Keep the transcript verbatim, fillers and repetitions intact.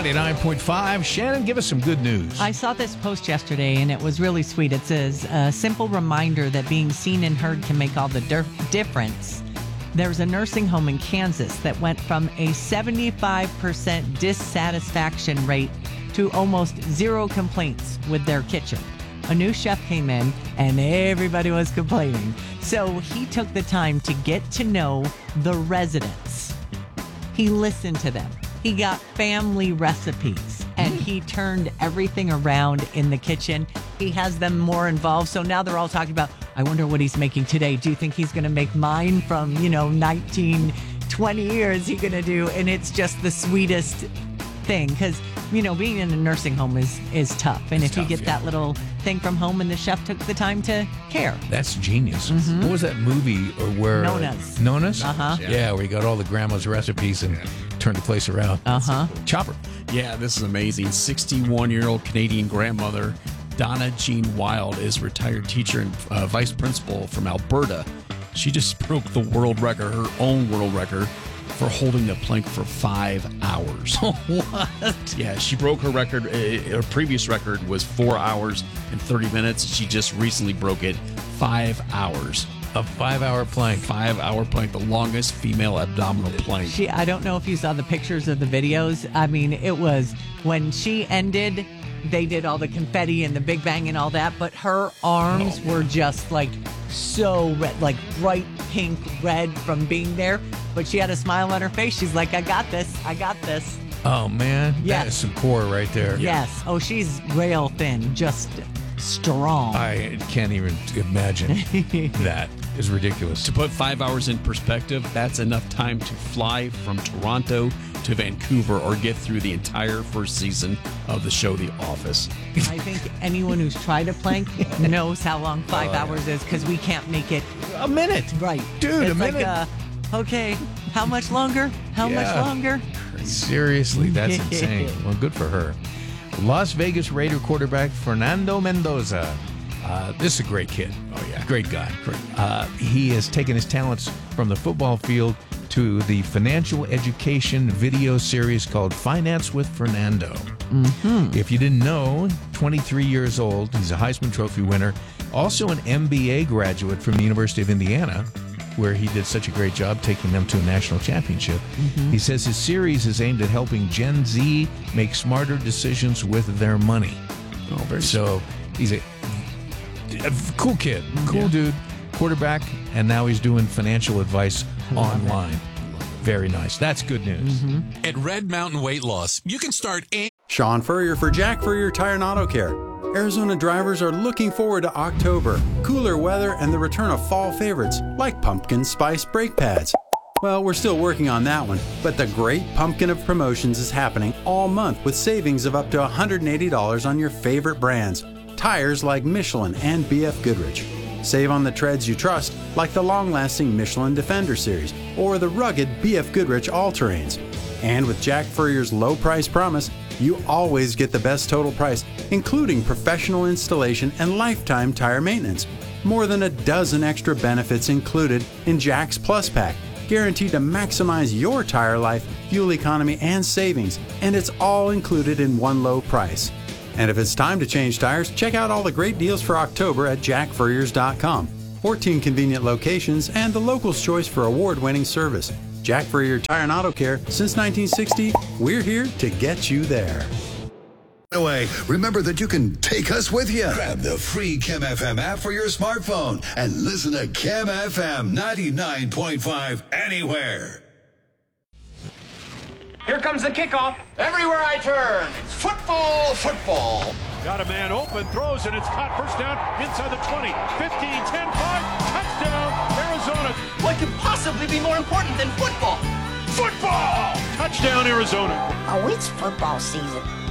ninety-nine point five. Shannon, give us some good news. I saw this post yesterday, and it was really sweet. It says, a simple reminder that being seen and heard can make all the dir- difference. There's a nursing home in Kansas that went from a seventy-five percent dissatisfaction rate to almost zero complaints with their kitchen. A new chef came in, and everybody was complaining. So he took the time to get to know the residents. He listened to them. He got family recipes, and he turned everything around in the kitchen. He has them more involved. So now they're all talking about, I wonder what he's making today. Do you think he's going to make mine from, you know, nineteen, twenty years? He going to do? And it's just the sweetest thing, because, you know, being in a nursing home is, is tough. And It's if you tough, get yeah. that little thing from home and the chef took the time to care. That's genius. What was that movie where... Nona's. Nona's? Uh-huh. Yeah. yeah, where he got all the grandma's recipes and turned the place around. Uh-huh. Chopper. Yeah, this is amazing. sixty-one-year-old Canadian grandmother Donna Jean Wild is a retired teacher and uh, vice principal from Alberta. She just broke the world record, her own world record, for holding the plank for five hours. What? Yeah, she broke her record. Uh, her previous record was four hours and thirty minutes. She just recently broke it five hours. A five-hour plank. Five-hour plank, the longest female abdominal plank. She, I don't know if you saw the pictures of the videos. I mean, it was when she ended, they did all the confetti and the Big Bang and all that, but her arms Oh, were just like so red, like bright pink red from being there. But she had a smile on her face. She's like, I got this. I got this. Oh, man. Yes. That is some core right there. Yes. Oh, she's rail thin, just strong. I can't even imagine. That is ridiculous. To put five hours in perspective, that's enough time to fly from Toronto to Vancouver or get through the entire first season of the show The Office. I think anyone who's tried a plank knows how long five Oh, yeah. hours is, because we can't make it A minute. right. Dude, it's a like, minute. uh, okay, how much longer? How much Yeah. longer? Seriously, that's insane. Well, good for her. Las Vegas Raider quarterback Fernando Mendoza. Uh, this is a great kid. Oh, yeah. Great guy. Great. Uh, he has taken his talents from the football field to the financial education video series called Finance with Fernando. Mm-hmm. If you didn't know, twenty-three years old, he's a Heisman Trophy winner, also an M B A graduate from the University of Indiana, where he did such a great job taking them to a national championship. Mm-hmm. He says his series is aimed at helping Gen Z make smarter decisions with their money. Oh, very So he's a, a cool kid, cool Yeah. dude, quarterback, and now he's doing financial advice online. Very nice. That's good news. Mm-hmm. At Red Mountain Weight Loss, you can start a- Sean Furrier for Jack Furrier Tire and Auto Care. Arizona drivers are looking forward to October, cooler weather, and the return of fall favorites like pumpkin spice brake pads. Well, we're still working on that one, but the great pumpkin of promotions is happening all month with savings of up to one hundred eighty dollars on your favorite brands, tires like Michelin and B F Goodrich. Save on the treads you trust, like the long-lasting Michelin Defender series or the rugged B F Goodrich All-Terrains. And with Jack Furrier's low price promise, you always get the best total price, including professional installation and lifetime tire maintenance. More than a dozen extra benefits included in Jack's Plus Pack, guaranteed to maximize your tire life, fuel economy, and savings, and it's all included in one low price. And if it's time to change tires, check out all the great deals for October at jack furriers dot com. fourteen convenient locations and the local's choice for award-winning service. Jack Furrier Tire and Auto Care, since nineteen sixty, we're here to get you there. Anyway, remember that you can take us with you. Grab the free Kim F M app for your smartphone and listen to Kim F M ninety-nine point five anywhere. Here comes the kickoff. Everywhere I turn, it's football, football. Got a man open, throws, and it's caught. First down inside the twenty, fifteen, ten, five, touchdown, Arizona. What could possibly be more important than football? Football! Touchdown, Arizona. Oh, it's football season.